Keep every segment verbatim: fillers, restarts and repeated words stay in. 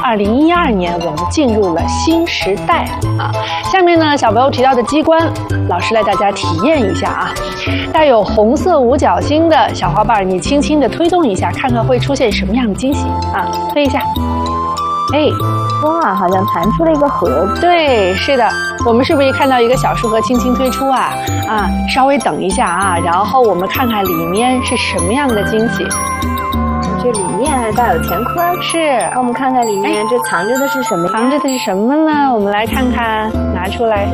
二零一二年我们进入了新时代啊。下面呢，小朋友提到的机关，老师来大家体验一下啊。带有红色五角星的小花瓣，你轻轻的推动一下，看看会出现什么样的惊喜啊？推一下，哎， 哇，好像弹出了一个盒。 对，是的，我们是不是看到一个小书盒轻轻推出啊？啊，稍微等一下啊，然后我们看看里面是什么样的惊喜。 这里面还带有乾坤， 是。 那我们看看里面这藏着的是什么呀？ 藏着的是什么呢？我们来看看，拿出来。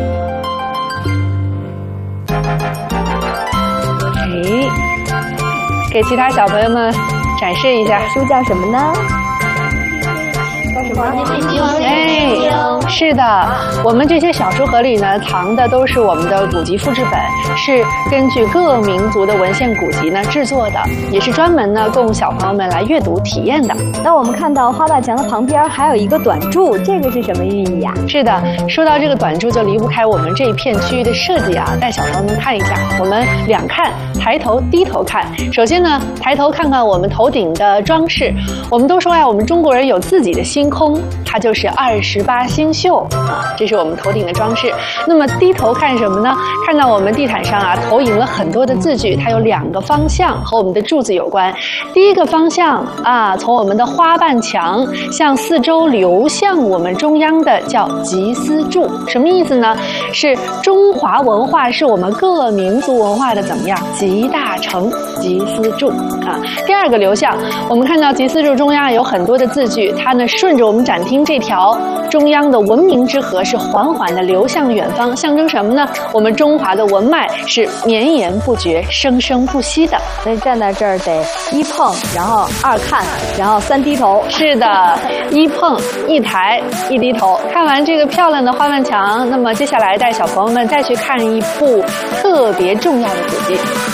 哎，给其他小朋友们展示一下。 书叫什么呢？叫什么？ 哎，是的，我们这些小书盒里呢，藏的都是我们的古籍复制本，是根据各民族的文献古籍呢制作的，也是专门呢供小朋友们来阅读体验的。 那我们看到花瓣墙的旁边还有一个短柱，这个是什么寓意呀？ 是的，说到这个短柱，就离不开我们这一片区域的设计啊，带小朋友们看一下。我们两看，抬头低头看。首先呢，抬头看看我们头顶的装饰。我们都说呀，我们中国人有自己的星空，它就是二十八星宿啊，这是我们头顶的装饰。那么低头看什么呢？看到我们地毯上啊，投影了很多的字句，它有两个方向，和我们的柱子有关。第一个方向啊，从我们的花瓣墙向四周流向我们中央的叫集思柱，什么意思呢？是中华文化是我们各民族文化的怎么样集大成，集思柱啊。第二个流向，我们看到集思柱中央有很多的字句，它呢顺着我们展厅这条中央的文明之河是缓缓的流向远方，象征什么呢？我们中华的文脉是绵延不绝，生生不息的。 所以站在这儿得一碰，然后二看，然后三低头。 是的，一碰一抬一低头。看完这个漂亮的花瓣墙，那么接下来带小朋友们再去看一部特别重要的古籍。